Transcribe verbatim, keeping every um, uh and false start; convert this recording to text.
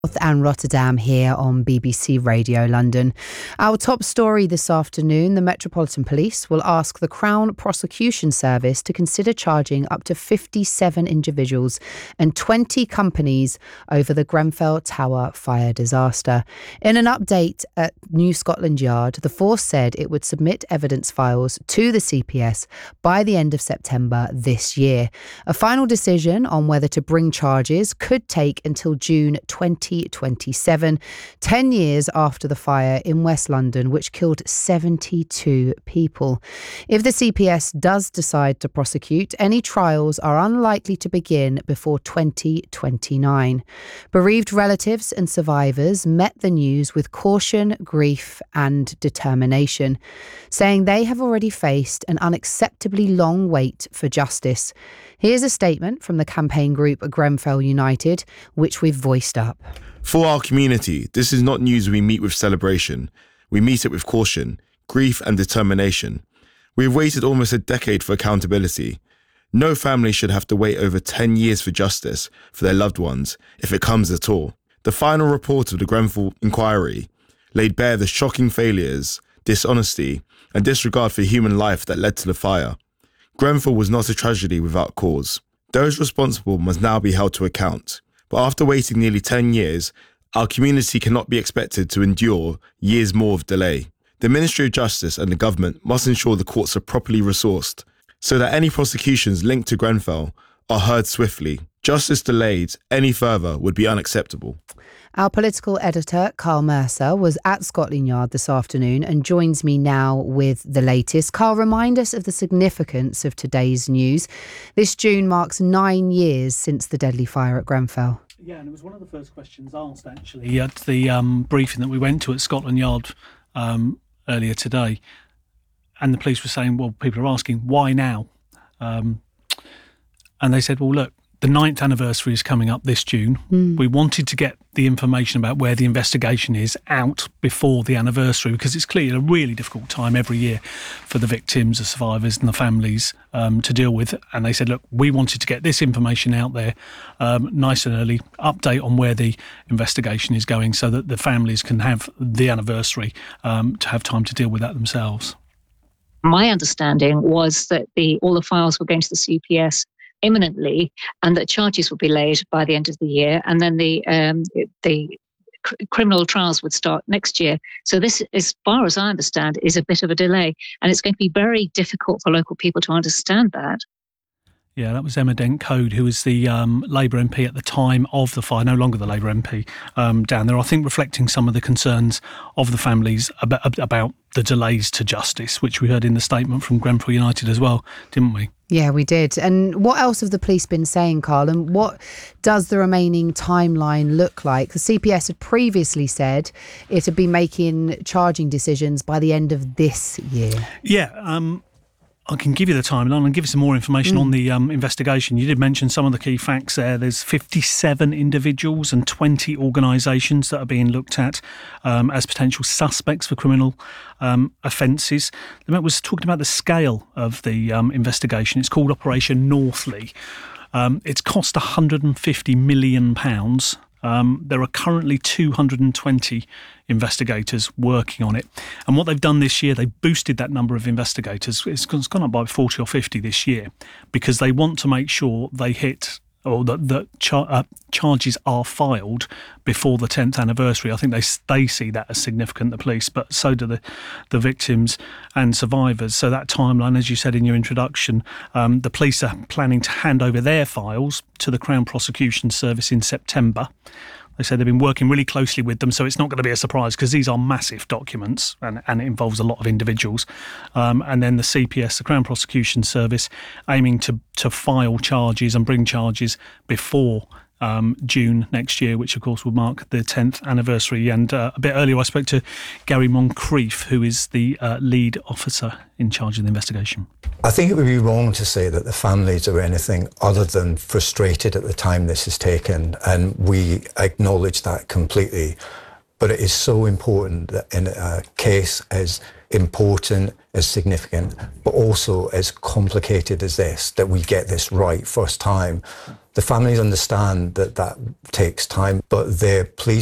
And Rotterdam here on B B C Radio London. Our top story this afternoon: the Metropolitan Police will ask the Crown Prosecution Service to consider charging up to fifty-seven individuals and twenty companies over the Grenfell Tower fire disaster. In an update at New Scotland Yard, the force said it would submit evidence files to the C P S by the end of September this year. A final decision on whether to bring charges could take until June twenty twenty-seven, ten years after the fire in West London, which killed seventy-two people. If the C P S does decide to prosecute, any trials are unlikely to begin before twenty twenty-nine. Bereaved relatives and survivors met the news with caution, grief and determination, saying they have already faced an unacceptably long wait for justice. Here's a statement from the campaign group Grenfell United, which we've voiced up. For our community, this is not news we meet with celebration. We meet it with caution, grief and determination. We have waited almost a decade for accountability. No family should have to wait over ten years for justice for their loved ones, if it comes at all. The final report of the Grenfell inquiry laid bare the shocking failures, dishonesty and disregard for human life that led to the fire. Grenfell was not a tragedy without cause. Those responsible must now be held to account. But after waiting nearly ten years, our community cannot be expected to endure years more of delay. The Ministry of Justice and the government must ensure the courts are properly resourced so that any prosecutions linked to Grenfell are heard swiftly. Justice delayed any further would be unacceptable. Our political editor, Carl Mercer, was at Scotland Yard this afternoon and joins me now with the latest. Carl, remind us of the significance of today's news. This June marks nine years since the deadly fire at Grenfell. Yeah, and it was one of the first questions asked, actually, at the um, briefing that we went to at Scotland Yard um, earlier today. And the police were saying, well, people are asking, why now? Um, and they said, well, look, the ninth anniversary is coming up this June. Mm. We wanted to get the information about where the investigation is out before the anniversary, because it's clearly a really difficult time every year for the victims, the survivors and the families um, to deal with. And they said, look, we wanted to get this information out there um, nice and early, update on where the investigation is going so that the families can have the anniversary um, to have time to deal with that themselves. My understanding was that the all the files were going to the C P S imminently, and that charges would be laid by the end of the year, and then the um, the cr- criminal trials would start next year. So this, as far as I understand, is a bit of a delay, and it's going to be very difficult for local people to understand that. Yeah, that was Emma Dent-Coad, who was the um, Labour M P at the time of the fire, no longer the Labour M P um, down there, I think reflecting some of the concerns of the families about, about the delays to justice, which we heard in the statement from Grenfell United as well, didn't we? Yeah, we did. And what else have the police been saying, Carl? And what does the remaining timeline look like? The C P S had previously said it had been making charging decisions by the end of this year. Yeah, um... I can give you the timeline and give you some more information mm. on the um, investigation. You did mention some of the key facts there. There's fifty-seven individuals and twenty organisations that are being looked at um, as potential suspects for criminal um, offences. The Met was talking about the scale of the um, investigation. It's called Operation Northleigh. Um, it's cost one hundred fifty million pounds. Um, there are currently two hundred twenty investigators working on it. And what they've done this year, they've boosted that number of investigators. It's gone up by forty or fifty this year because they want to make sure they hit or that, that char- uh, charges are filed before the tenth anniversary. I think they they see that as significant, the police, but so do the, the victims and survivors. So that timeline, as you said in your introduction, um, the police are planning to hand over their files to the Crown Prosecution Service in September. They say they've been working really closely with them, so it's not going to be a surprise because these are massive documents and, and it involves a lot of individuals. Um, and then the C P S, the Crown Prosecution Service, aiming to, to file charges and bring charges before um, June next year, which of course will mark the tenth anniversary. And uh, a bit earlier I spoke to Gary Moncrief, who is the uh, lead officer in charge of the investigation. I think it would be wrong to say that the families are anything other than frustrated at the time this has taken, and we acknowledge that completely. But it is so important that in a case as important, as significant, but also as complicated as this, that we get this right first time. The families understand that that takes time, but they're pleased